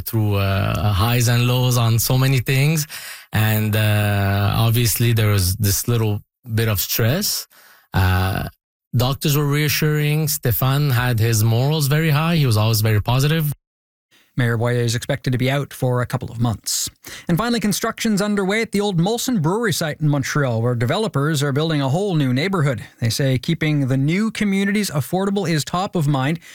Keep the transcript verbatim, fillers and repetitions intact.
through uh, highs and lows on so many things. And uh, obviously there was this little bit of stress. Uh, doctors were reassuring. Stéphane had his morals very high. He was always very positive. Mayor Boyer is expected to be out for a couple of months. And finally, construction's underway at the old Molson Brewery site in Montreal, where developers are building a whole new neighbourhood. They say keeping the new communities affordable is top of mind,